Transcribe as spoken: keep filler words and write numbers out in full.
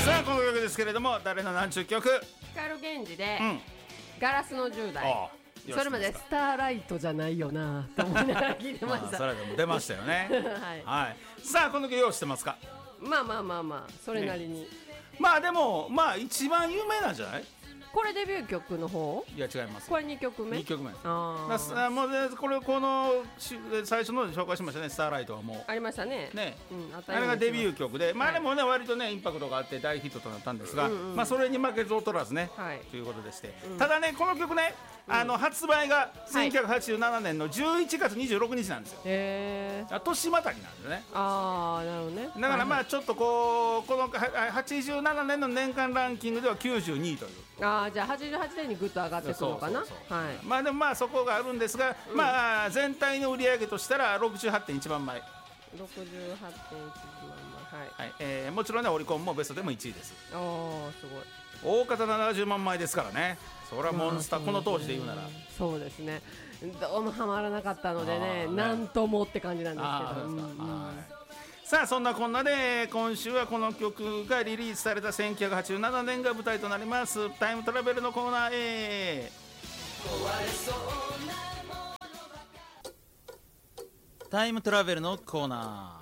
さあこの曲ですけれども、誰の何ちゅう曲？ 光源氏で、 うん、 ガラスのじゅう代。 ああ、 それまでスターライトじゃないよなと思いながら聞いてました。 それでも出ましたよねはい、 はい、さあこの曲用意してますか？ まあまあまあまあそれなりに、ね、 まあでもまあ一番有名なんじゃない？ これデビュー曲の方？ いや違います。 これにきょくめ？ にきょくめです。 ああもうねこれこの最初ので紹介しましたね、スターライトはもうありましたね。 ね、 うん、ああれがデビュー曲で、まああれもね、はい、割とねインパクトがあって大ヒットとなったんですが、うんうん、まあそれに負けず劣らずね、はい、ということでして、うん、ただねこの曲ね、あの発売がせんきゅうひゃくはちじゅうななねんのじゅういちがつにじゅうろくにちなんですよ。 へー、 年またぎなんですね。 ああなるほどね。 だからまあちょっとこうこのはちじゅうななねんの年間ランキングではきゅうじゅうにいという。 ああじゃあはちじゅうはちねんにグッと上がってくるのかな。はい。 まあでもまあそこがあるんですが、うん、まあ全体の売り上げとしたら ろくじゅうはちてんいちまんまい。 ろくじゅうはちてんいちまんまい、はい、 はい、えー、もちろんねオリコンもベストでもいちいです。 おーすごい。 大方ななじゅうまんまいですからね。それはモンスター、まあ、この当時で言うならそうですね。どうもハマらなかったのでね、なんともって感じなんですけど、うんうん、 さあそんなこんなで今週はこの曲がリリースされたせんきゅうひゃくはちじゅうななねんが舞台となりますタイムトラベルのコーナーへ。タイムトラベルのコーナー。